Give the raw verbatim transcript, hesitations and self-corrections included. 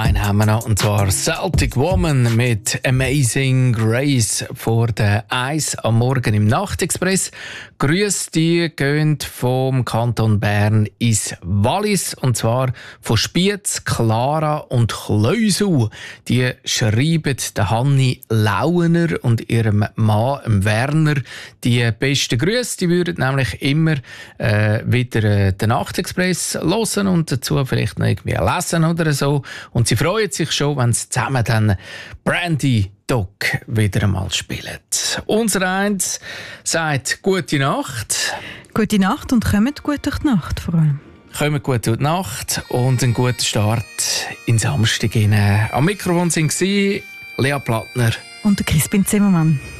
einen haben wir noch, und zwar Celtic Woman mit Amazing Grace vor der Eis am Morgen im Nachtexpress. Grüße, die gehen vom Kanton Bern ins Wallis, und zwar von Spiez, Clara und Kleusel. Die schreiben der Hanni Lauener und ihrem Mann Werner die besten Grüße. Die würden nämlich immer äh, wieder äh, den Nachtexpress hören und dazu vielleicht noch irgendwie lesen oder so. Und sie freuen sich schon, wenn sie zusammen dann Brandy Dog wieder einmal spielen. Unser Eins sagt gute Nacht. Gute Nacht und kommt gut durch die Nacht vor allem. Kommt gut durch die Nacht und einen guten Start in Samstag. Am Mikrofon waren Lea Plattner und Crispin Zimmermann.